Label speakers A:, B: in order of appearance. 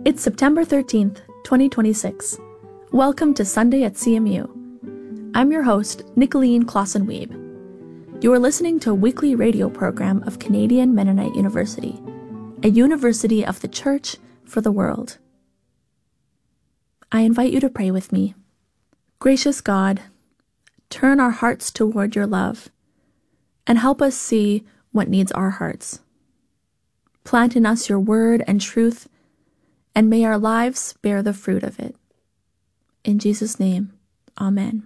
A: It's September 13th, 2026. Welcome to Sunday at CMU. I'm your host, Nicolene Clausen-Weeb. You are listening to a weekly radio program of Canadian Mennonite University, a university of the Church for the world. I invite you to pray with me. Gracious God, turn our hearts toward your love and help us see what needs our hearts. Plant in us your word and truth, and may our lives bear the fruit of it. In Jesus' name, amen.